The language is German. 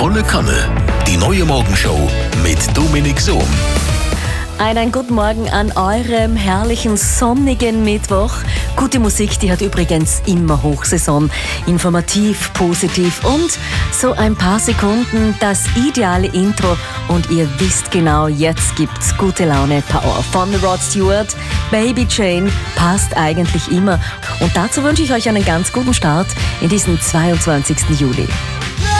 Volle Kanne. Die neue Morgenshow mit Dominik Sohm. Einen guten Morgen an eurem herrlichen sonnigen Mittwoch. Gute Musik, die hat übrigens immer Hochsaison. Informativ, positiv und so ein paar Sekunden das ideale Intro. Und ihr wisst genau, jetzt gibt's gute Laune Power von Rod Stewart. Baby Jane passt eigentlich immer. Und dazu wünsche ich euch einen ganz guten Start in diesen 22. Juli.